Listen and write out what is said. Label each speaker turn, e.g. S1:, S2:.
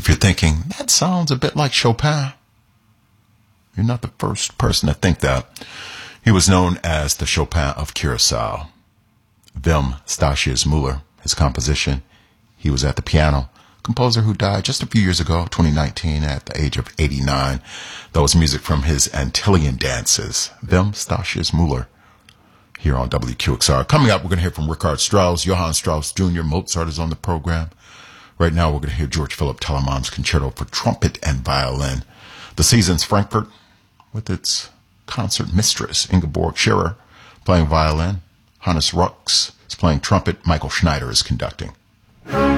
S1: you're thinking, that sounds a bit like Chopin, you're not the first person to think that. He was known as the Chopin of Curacao. Wim Statius Müller, his composition, he was at the piano. Composer who died just a few years ago, 2019, at the age of 89. That was music from his Antillean dances. Wim Statius Müller, here on WQXR. Coming up, we're going to hear from Richard Strauss, Johann Strauss Jr., Mozart is on the program. Right now, we're going to hear George Philipp Telemann's Concerto for Trumpet and Violin. The Seasons Frankfurt, with its concert mistress, Ingeborg Scherer, playing violin. Hannes Rux is playing trumpet. Michael Schneider is conducting.